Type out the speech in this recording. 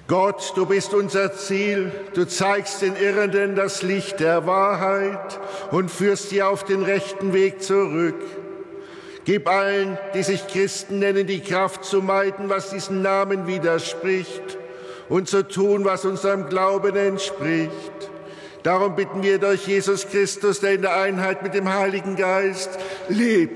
Gott, du bist unser Ziel, du zeigst den Irrenden das Licht der Wahrheit und führst sie auf den rechten Weg zurück. Gib allen, die sich Christen nennen, die Kraft zu meiden, was diesem Namen widerspricht, und zu tun, was unserem Glauben entspricht. Darum bitten wir durch Jesus Christus, der in der Einheit mit dem Heiligen Geist lebt